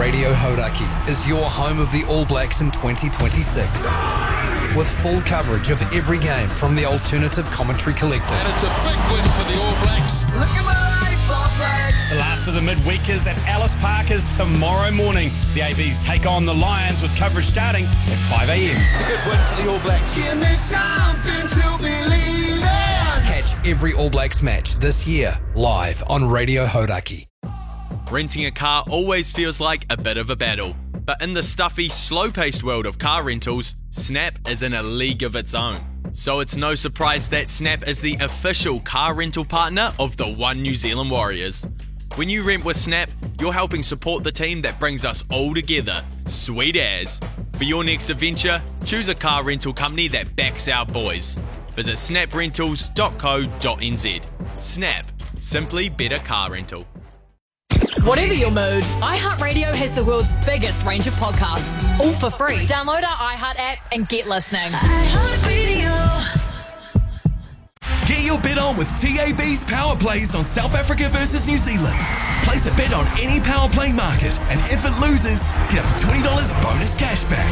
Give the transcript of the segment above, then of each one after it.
Radio Hauraki is your home of the All Blacks in 2026. With full coverage of every game from the Alternative Commentary Collective. And it's a big win for the All Blacks. Look at my flag. The last of the midweekers at Ellis Park is tomorrow morning. The ABs take on the Lions with coverage starting at 5 a.m. It's a good win for the All Blacks. Give me something to believe in. Catch every All Blacks match this year live on Radio Hauraki. Renting a car always feels like a bit of a battle. But in the stuffy, slow-paced world of car rentals, Snap is in a league of its own. So it's no surprise that Snap is the official car rental partner of the One New Zealand Warriors. When you rent with Snap, you're helping support the team that brings us all together. Sweet as. For your next adventure, choose a car rental company that backs our boys. Visit snaprentals.co.nz. Snap. Simply better car rental. Whatever your mood, iHeartRadio has the world's biggest range of podcasts, all for free. Download our iHeart app and get listening. iHeartRadio. Get your bet on with TAB's Power Plays on South Africa versus New Zealand. Place a bet on any Power Play market, and if it loses, get up to $20 bonus cash back.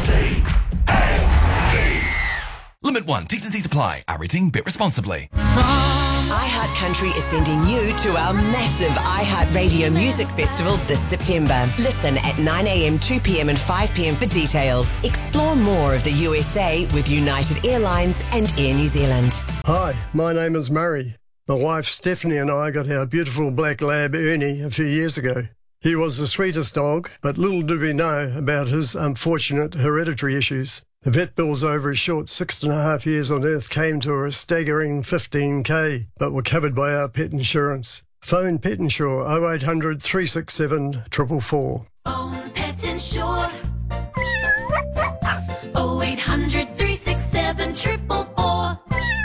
Limit 1. T's and T's apply. Our rating. Bet responsibly. iHeart Country is sending you to our massive iHeart Radio Music Festival this September. Listen at 9 a.m, 2 p.m. and 5 p.m. for details. Explore more of the USA with United Airlines and Air New Zealand. Hi, my name is Murray. My wife Stephanie and I got our beautiful black lab Ernie a few years ago. He was the sweetest dog, but little did we know about his unfortunate hereditary issues. The vet bills over his short 6.5 years on Earth came to a staggering $15,000, but were covered by our pet insurance. Phone Pet Insure 0800 367 444. Phone Pet Insure 0800 367 444.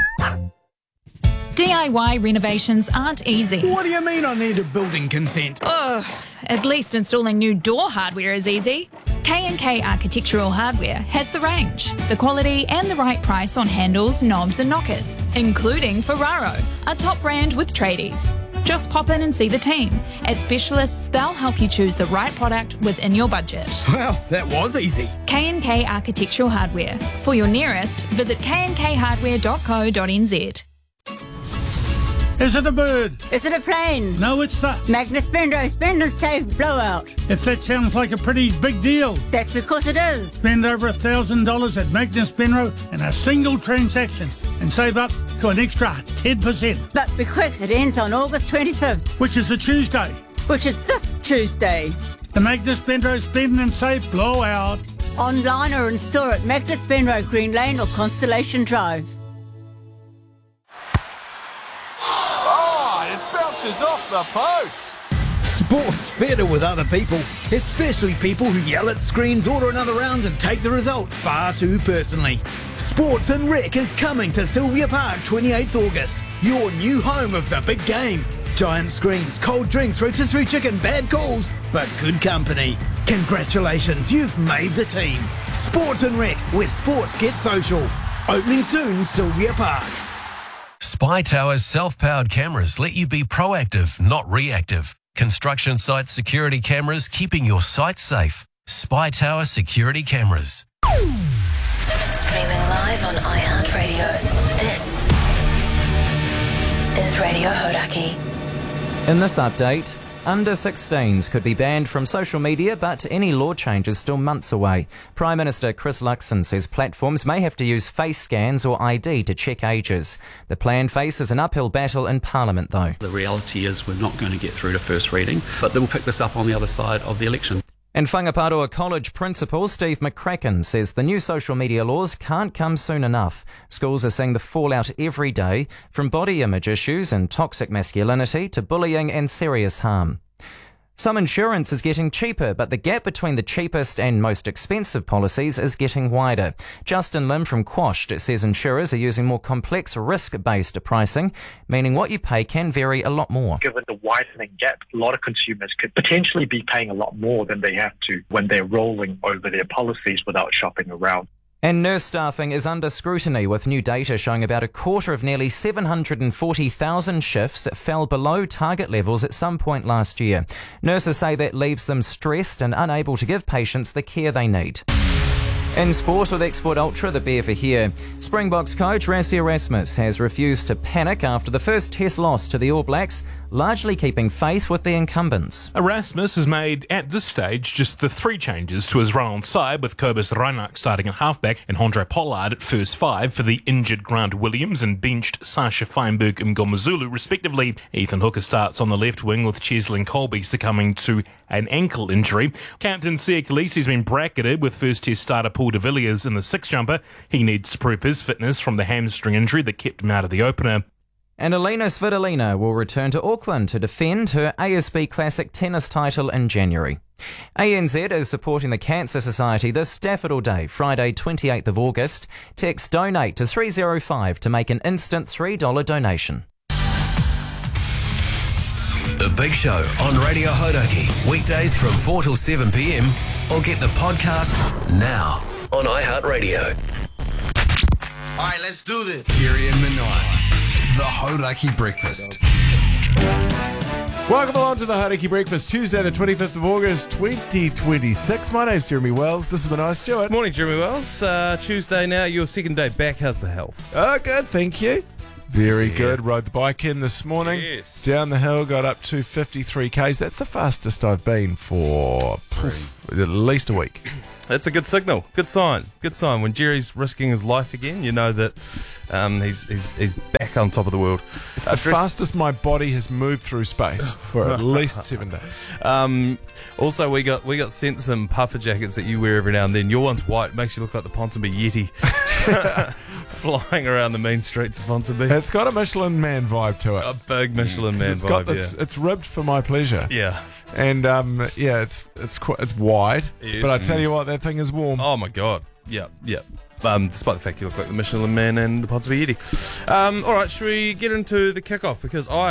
DIY renovations aren't easy. What do you mean I need a building consent? Oh, at least installing new door hardware is easy. K&K Architectural Hardware has the range, the quality and the right price on handles, knobs and knockers, including Ferraro, a top brand with tradies. Just pop in and see the team. As specialists, they'll help you choose the right product within your budget. Well, that was easy. K&K Architectural Hardware. For your nearest, visit knkhardware.co.nz. Is it a bird? Is it a plane? No, it's the Magnus Benro Spend and Save Blowout. If that sounds like a pretty big deal. That's because it is. Spend over $1,000 at Magnus Benro in a single transaction and save up to an extra 10%. But be quick, it ends on August 25th. Which is a Tuesday. Which is this Tuesday. The Magnus Benro Spend and Save Blowout. Online or in store at Magnus Benro Green Lane or Constellation Drive. Off the post. Sport's better with other people, especially people who yell at screens, order another round and take the result far too personally. Sports and Rec is coming to Sylvia Park 28th August, your new home of the big game. Giant screens, cold drinks, rotisserie chicken, bad calls, but good company. Congratulations, you've made the team. Sports and Rec, where sports get social. Opening soon, Sylvia Park. Spy Tower's self-powered cameras let you be proactive, not reactive. Construction site security cameras keeping your site safe. Spy Tower security cameras. Streaming live on iHeartRadio. This is Radio Hauraki. In this update, under 16s could be banned from social media, but any law change is still months away. Prime Minister Chris Luxon says platforms may have to use face scans or ID to check ages. The plan faces an uphill battle in Parliament, though. The reality is we're not going to get through to first reading, but they'll pick this up on the other side of the election. And Whangaparoa College Principal Steve McCracken says the new social media laws can't come soon enough. Schools are seeing the fallout every day, from body image issues and toxic masculinity to bullying and serious harm. Some insurance is getting cheaper, but the gap between the cheapest and most expensive policies is getting wider. Justin Lim from Quashed says insurers are using more complex risk-based pricing, meaning what you pay can vary a lot more. Given the widening gap, a lot of consumers could potentially be paying a lot more than they have to when they're rolling over their policies without shopping around. And nurse staffing is under scrutiny, with new data showing about a quarter of nearly 740,000 shifts fell below target levels at some point last year. Nurses say that leaves them stressed and unable to give patients the care they need. In sport, with Export Ultra, the beer for here, Springboks coach Rassie Erasmus has refused to panic after the first test loss to the All Blacks, largely keeping faith with the incumbents. Erasmus has made, at this stage, just the 3 changes to his run-on side, with Kobus Reinach starting at halfback and Andre Pollard at first 5 for the injured Grant Williams and benched Sasha Feinberg and Ngomazulu, respectively. Ethan Hooker starts on the left wing, with Cheslin Colby succumbing to an ankle injury. Captain Siya Kolisi has been bracketed, with first test starter Paul de Villiers in the 6-jumper. He needs to prove his fitness from the hamstring injury that kept him out of the opener. And Alina Svitolina will return to Auckland to defend her ASB Classic tennis title in January. ANZ is supporting the Cancer Society this Daffodil Day, Friday 28th of August. Text DONATE to 305 to make an instant $3 donation. The Big Show on Radio Hodaki, weekdays from 4 till 7 p.m, or get the podcast now on iHeartRadio. All right, let's do this. Jerry and Minai, the Hodaki Breakfast. Welcome along to the Hodaki Breakfast, Tuesday the 25th of August 2026. My name's Jeremy Wells. This is Minai Stewart. Morning, Jeremy Wells. Tuesday now, your second day back. How's the health? Oh, good, thank you. Very good. Rode the bike in this morning. Yes. Down the hill, got up to 53 k's. That's the fastest I've been for at least a week. That's a good signal. Good sign. Good sign. When Jerry's risking his life again, you know that he's back on top of the world. It's the fastest my body has moved through space for at least 7 days. Also, we got sent some puffer jackets that you wear every now and then. Your one's white. It makes you look like the Ponsonby Yeti flying around the main streets of Ponsonby. It's got a Michelin Man vibe to it. A big Michelin Man vibe. It's ribbed for my pleasure. Yeah. And it's wide, but I tell you what, that thing is warm. Oh my god, yeah. Despite the fact you look like the Michelin Man and the Ponsonby Yeti. All right, should we get into the kickoff? Because